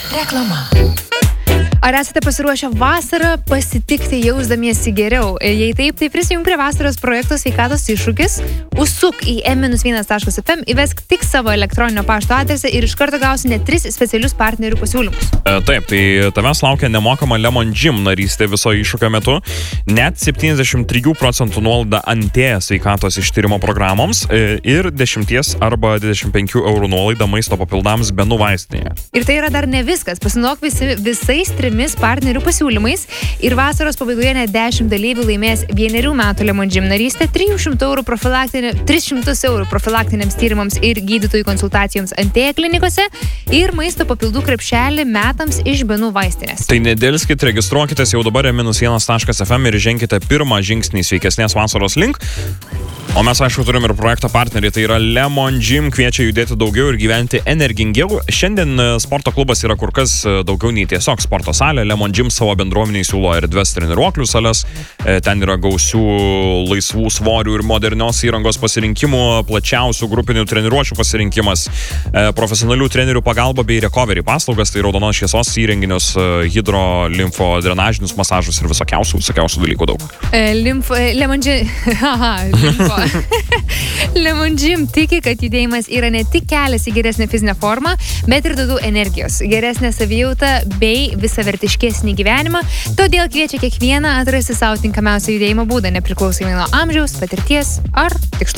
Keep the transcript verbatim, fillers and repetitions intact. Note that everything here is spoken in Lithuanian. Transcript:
Reklama. Ar esate pasiruošę vasarą pasitikti jausdamiesi geriau? Jei taip, tai prisijung prie vasaros projekto sveikatos iššūkis, užsuk į em vienas taškas ef em, įvesk tik savo elektroninio pašto adresą ir iš karto gausi net tris specialius partnerių pasiūlymus. E, taip, tai tavęs laukia nemokama Lemon Gym narystė viso iššūkio metu, net septyniasdešimt trijų procentų nuolaida Ante sveikatos ištyrimo programoms e, ir dešimties arba dvidešimt penkių eurų nuolaida maisto papildams Benu vaistinėje. Ir tai yra dar ne viskas. Pasinaudok visi, visais trimis partnerių pasiūlymais ir vasaros pabaigoje net dešimt dalyvių laimės vienerių metų Lemon Gym narystę, trijų šimtų eurų profilaktinė, tris šimtus eurų profilaktiniams tyrimams ir gydytojų konsultacijoms Ante klinikose ir maisto papildų krepšelį metams iš Benu vaistinės. Tai nedėlskit, registruokitės jau dabar em vienas taškas ef em ir ženkite pirmą žingsnį sveikesnės vasaros link. O mes, aišku, turim ir projekto partnerį, tai yra Lemon Gym, kviečia judėti daugiau ir gyventi energingiau. Šiandien sporto klubas yra kur kas daugiau nei tiesiog sporto salė. Lemon Gym savo bendruomeniai siūlo erdves treniruoklių sales, ten yra gausių laisvų svorių ir modernios įrangos pasirinkimų, plačiausių grupinių treniruočių pasirinkimas, profesionalių trenerių pagalba bei recovery paslaugas, tai raudonos šviesos įrenginius, hidro, limfo, drenažinius masažus ir visokiausių, visokiausių dalykų daug. Limfo, Lemon Gym, haha, limfo. Lemon Gym tiki, kad judėjimas yra ne tik kelias į geresnę fizinę formą, bet ir daugiau energijos, geresnę savijautą bei visavertiškesnį gyvenimą. Todėl kviečia kiekvieną atrasti savo tinkamiausią judėjimo būdą, nepriklausomai nuo amžiaus, patirties ar tikslų.